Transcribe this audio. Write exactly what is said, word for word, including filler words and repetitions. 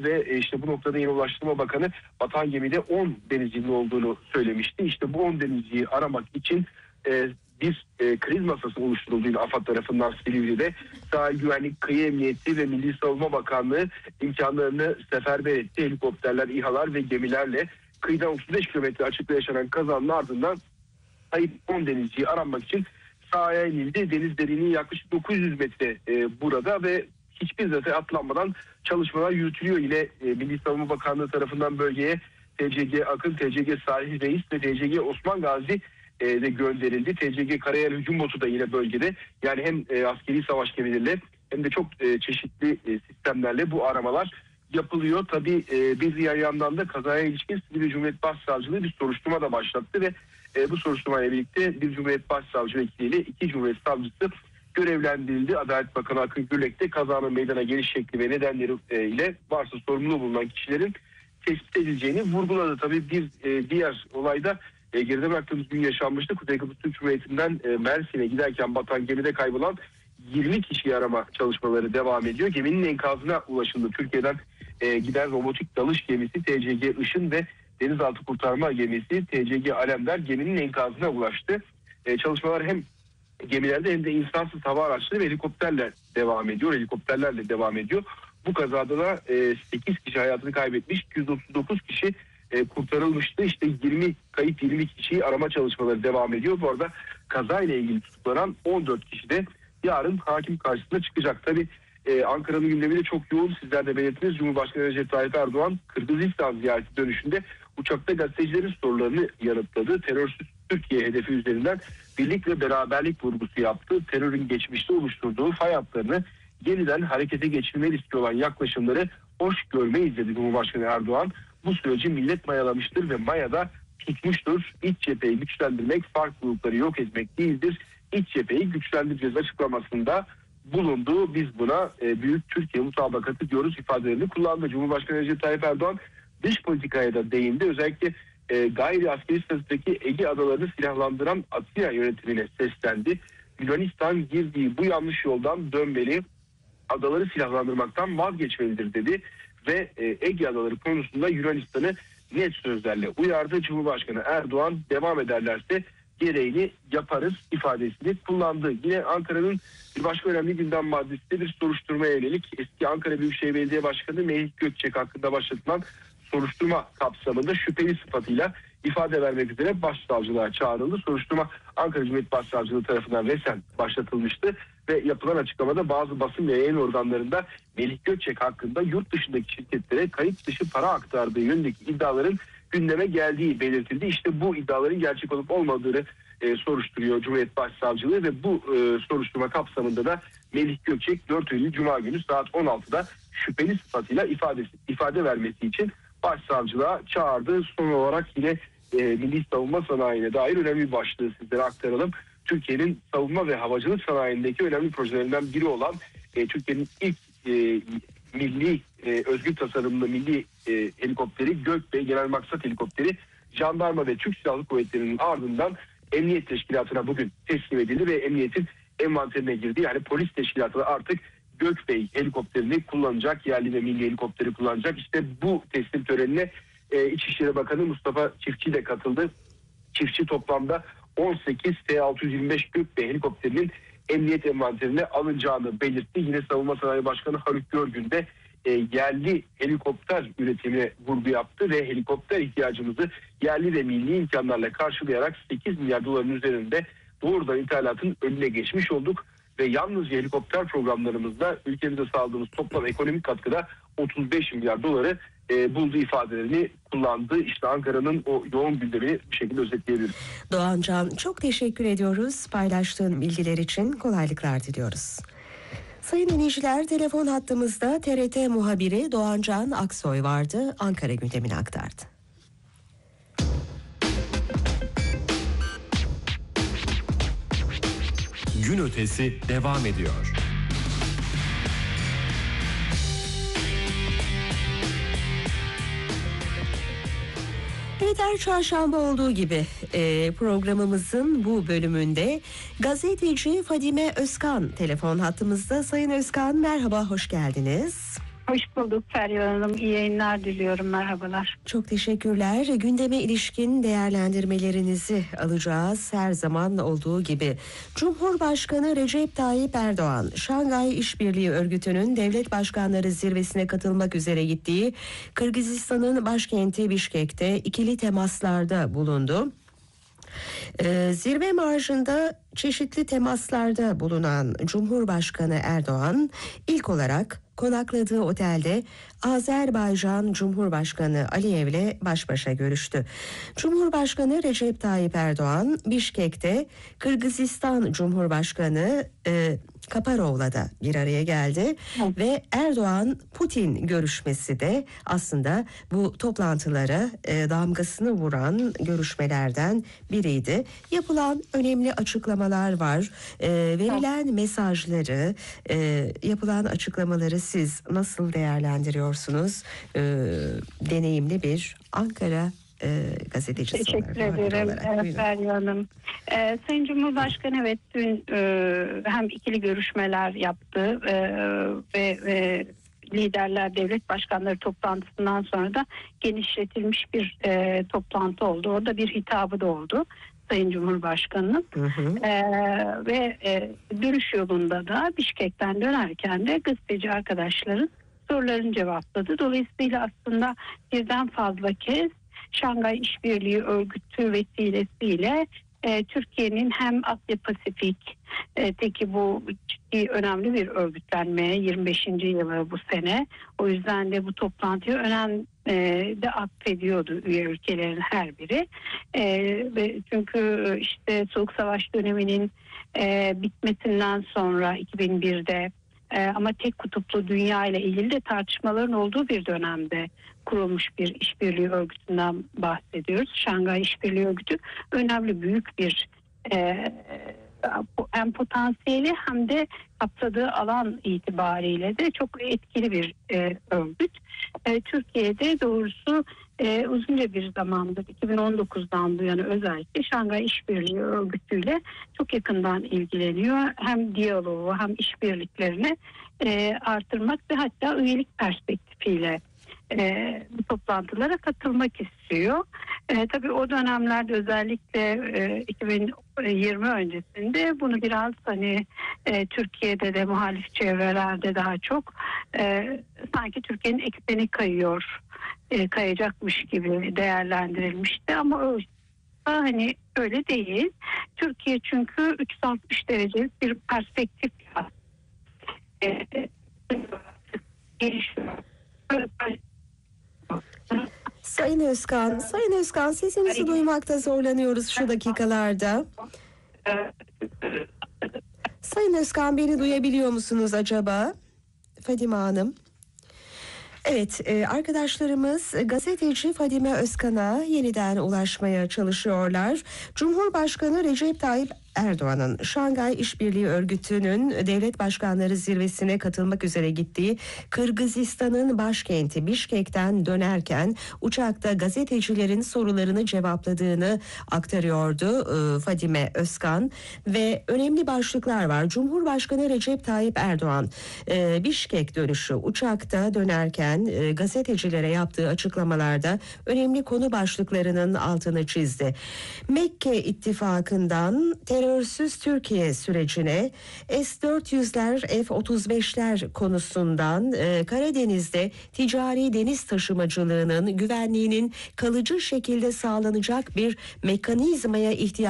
ve e, işte bu noktada yine Ulaştırma Bakanı batan gemide on denizcinin olduğunu söylemişti. İşte bu on denizciyi aramak için e, bir e, kriz masası oluşturulduğu AFAD tarafından Silivri'de sahil güvenlik, kıyı emniyeti ve Milli Savunma Bakanlığı imkanlarını seferber etti. Helikopterler, İHA'lar ve gemilerle kıyıdan otuz beş kilometre açıkta yaşanan kazanın ardından kayıp on denizciyi aranmak için sahaya inildi. Deniz derinliği yaklaşık dokuz yüz metre e, burada ve hiçbir zaten atlanmadan çalışmalar yürütülüyor. Yine e, Milli Savunma Bakanlığı tarafından bölgeye T C G Akın, T C G Salih Reis ve T C G Osman Gazi e, de gönderildi. T C G Karayel Hücum Botu da yine bölgede. Yani hem e, askeri savaş gemileriyle hem de çok e, çeşitli e, sistemlerle bu aramalar yapılıyor. Tabii e, bir diğer yandan da kazaya ilişkin Silivri Cumhuriyet Başsavcılığı bir soruşturma da başlattı ve e, bu soruşturmayla birlikte bir Cumhuriyet Başsavcı vekiliyle iki Cumhuriyet Savcısı görevlendirildi. Adalet Bakanı Akın Gürlek de kazanın meydana geliş şekli ve nedenleri e, ile varsa sorumlu bulunan kişilerin tespit edileceğini vurguladı. Tabii bir e, diğer olayda e, geride bıraktığımız gün yaşanmıştı. Kuzey Kıbrıs Türk Cumhuriyeti'nden e, Mersin'e giderken batan gemide kaybolan yirmi kişiyi arama çalışmaları devam ediyor. Geminin enkazına ulaşıldı. Türkiye'den e, giden robotik dalış gemisi T C G Işın ve denizaltı kurtarma gemisi T C G Alemdar geminin enkazına ulaştı. E, çalışmalar hem gemilerde hem de insansız hava araçları ve helikopterle devam ediyor. Helikopterlerle devam ediyor. Bu kazada da e, sekiz kişi hayatını kaybetmiş, iki yüz otuz dokuz kişi e, kurtarılmıştı. İşte yirmi kayıp yirmi kişiyi arama çalışmaları devam ediyor. Bu arada kazayla ilgili tutuklanan on dört kişi de yarın hakim karşısına çıkacak. Tabii e, Ankara'nın gündemi de çok yoğun. Sizler de belirttiniz. Cumhurbaşkanı Recep Tayyip Erdoğan Kırgızistan ziyareti dönüşünde uçakta gazetecilerin sorularını yanıtladı. Terörsüz Türkiye hedefi üzerinden birlik ve beraberlik vurgusu yaptı. Terörün geçmişte oluşturduğu fay hatlarını yeniden harekete geçirme riski olan yaklaşımları hoş görmeyiz dedi Cumhurbaşkanı Erdoğan. Bu süreci millet mayalamıştır ve mayada tutmuştur. İç cepheyi güçlendirmek farklılıkları yok etmek değildir. İç cepheyi güçlendireceğiz açıklamasında bulundu. Biz buna e, büyük Türkiye mutabakatı diyoruz ifadelerini kullandı. Cumhurbaşkanı Recep Tayyip Erdoğan dış politikaya da değindi. Özellikle e, gayri askeri statüdeki Ege adalarını silahlandıran Atina yönetimine seslendi. Yunanistan girdiği bu yanlış yoldan dönmeli, adaları silahlandırmaktan vazgeçmelidir dedi ve e, Ege adaları konusunda Yunanistan'ı net sözlerle uyardı. Cumhurbaşkanı Erdoğan devam ederlerse gereğini yaparız ifadesini kullandı. Yine Ankara'nın bir başka önemli gündem maddesi de bir soruşturmaya yönelik eski Ankara Büyükşehir Belediye Başkanı Melih Gökçek hakkında başlatılan soruşturma kapsamında şüpheli sıfatıyla ifade vermek üzere başsavcılığa çağrıldı. Soruşturma Ankara Cumhuriyet Başsavcılığı tarafından resen başlatılmıştı ve yapılan açıklamada bazı basın ve yayın organlarında Melih Gökçek hakkında yurt dışındaki şirketlere kayıt dışı para aktardığı yönündeki iddiaların gündeme geldiği belirtildi. İşte bu iddiaların gerçek olup olmadığını e, soruşturuyor Cumhuriyet Başsavcılığı ve bu e, soruşturma kapsamında da Melih Gökçek dört Eylül Cuma günü saat on altıda şüpheli sıfatıyla ifadesi, ifade vermesi için başsavcılığa çağırdı. Son olarak yine e, milli savunma sanayine dair önemli bir başlığı sizlere aktaralım. Türkiye'nin savunma ve havacılık sanayindeki önemli projelerinden biri olan e, Türkiye'nin ilk e, milli e, özgür tasarımlı milli e, helikopteri Gökbey Genel Maksat Helikopteri Jandarma ve Türk Silahlı Kuvvetleri'nin ardından Emniyet Teşkilatı'na bugün teslim edildi ve emniyetin envanterine girdi. Yani polis teşkilatı artık Gökbey helikopterini kullanacak, yerli ve milli helikopteri kullanacak. İşte bu teslim törenine e, İçişleri Bakanı Mustafa Çiftçi de katıldı. Çiftçi toplamda on sekiz T altı yüz yirmi beş Gökbey helikopterinin emniyet envanterine alınacağını belirtti. Yine Savunma Sanayi Başkanı Haluk Görgün de e, yerli helikopter üretimine vurgu yaptı ve helikopter ihtiyacımızı yerli ve milli imkanlarla karşılayarak sekiz milyar doların üzerinde doğrudan ithalatın önüne geçmiş olduk. Ve yalnızca helikopter programlarımızda ülkemize sağladığımız toplam ekonomik katkıda otuz beş milyar doları e, bulduğu ifadelerini kullandı. İşte Ankara'nın o yoğun gündemini bir şekilde özetleyebiliriz. Doğan Can, çok teşekkür ediyoruz. Paylaştığın bilgiler için kolaylıklar diliyoruz. Sayın dinleyiciler, telefon hattımızda T R T muhabiri Doğan Can Aksoy vardı. Ankara gündemini aktardı. Gün ötesi devam ediyor. Evet, her çarşamba olduğu gibi e, programımızın bu bölümünde gazeteci Fadime Özkan telefon hattımızda. Sayın Özkan, merhaba, hoş geldiniz. Hoş bulduk Feryal Hanım. İyi yayınlar diliyorum. Merhabalar. Çok teşekkürler. Gündeme ilişkin değerlendirmelerinizi alacağız her zaman olduğu gibi. Cumhurbaşkanı Recep Tayyip Erdoğan, Şangay İşbirliği Örgütü'nün devlet başkanları zirvesine katılmak üzere gittiği Kırgızistan'ın başkenti Bişkek'te ikili temaslarda bulundu. Ee, zirve marjında çeşitli temaslarda bulunan Cumhurbaşkanı Erdoğan ilk olarak konakladığı otelde Azerbaycan Cumhurbaşkanı Aliyev'le baş başa görüştü. Cumhurbaşkanı Recep Tayyip Erdoğan Bişkek'te Kırgızistan Cumhurbaşkanı e, Kaparov'la da bir araya geldi Evet. ve Erdoğan Putin görüşmesi de aslında bu toplantılara e, damgasını vuran görüşmelerden biriydi. Yapılan önemli açıklamalar var. E, verilen mesajları, e, yapılan açıklamaları siz nasıl değerlendiriyorsunuz? E, deneyimli bir Ankara e, gazetecisi Teşekkür olarak, ederim olarak. e, Buyurun. Feryal Hanım. E, Sayın Cumhurbaşkanı evet dün e, hem ikili görüşmeler yaptı e, ve e, liderler devlet başkanları toplantısından sonra da genişletilmiş bir e, toplantı oldu. Orada bir hitabı da oldu Sayın Cumhurbaşkanı'nın. Hı hı. Ee, ve e, dönüş yolunda da Bişkek'ten dönerken de gazeteci arkadaşların sorularını cevapladı. Dolayısıyla aslında birden fazla kez Şangay İşbirliği Örgütü vesilesiyle e, Türkiye'nin hem Asya Pasifik e, teki bu ciddi önemli bir örgütlenme yirmi beşinci yılı bu sene. O yüzden de bu toplantıya önem e, de atfediyordu üye ülkelerin her biri. E, ve çünkü işte Soğuk Savaş döneminin e, bitmesinden sonra iki bin birde e, ama tek kutuplu dünya ile ilgili de tartışmaların olduğu bir dönemde kurulmuş bir işbirliği örgütünden bahsediyoruz. Şangay İşbirliği Örgütü önemli büyük bir e, hem potansiyeli hem de kapsadığı alan itibariyle de çok etkili bir e, örgüt. E, Türkiye'de doğrusu e, uzunca bir zamandır iki bin on dokuzdan bu yana özellikle Şangay İşbirliği Örgütü'yle çok yakından ilgileniyor. Hem diyaloğu hem işbirliklerini e, artırmak ve hatta üyelik perspektifiyle E, bu toplantılara katılmak istiyor. E, tabii o dönemlerde özellikle e, iki bin yirmi öncesinde bunu biraz hani e, Türkiye'de de muhalif çevrelerde daha çok e, sanki Türkiye'nin ekseni kayıyor, e, kayacakmış gibi değerlendirilmişti ama öyle, hani öyle değil. Türkiye çünkü üç yüz altmış derecelik bir perspektif e, gelişiyor. Sayın Özkan, Sayın Özkan sesinizi duymakta zorlanıyoruz şu dakikalarda. Sayın Özkan beni duyabiliyor musunuz acaba? Fadime Hanım. Evet, e, arkadaşlarımız gazeteci Fadime Özkan'a yeniden ulaşmaya çalışıyorlar. Cumhurbaşkanı Recep Tayyip Erdoğan'ın Şangay İşbirliği Örgütü'nün devlet başkanları zirvesine katılmak üzere gittiği Kırgızistan'ın başkenti Bişkek'ten dönerken uçakta gazetecilerin sorularını cevapladığını aktarıyordu e, Fadime Özkan ve önemli başlıklar var. Cumhurbaşkanı Recep Tayyip Erdoğan e, Bişkek dönüşü uçakta dönerken e, gazetecilere yaptığı açıklamalarda önemli konu başlıklarının altını çizdi. Mekke ittifakından terörsüz Türkiye sürecine, S dört yüzler, F otuz beşler konusundan e, Karadeniz'de ticari deniz taşımacılığının güvenliğinin kalıcı şekilde sağlanacak bir mekanizmaya ihtiyaç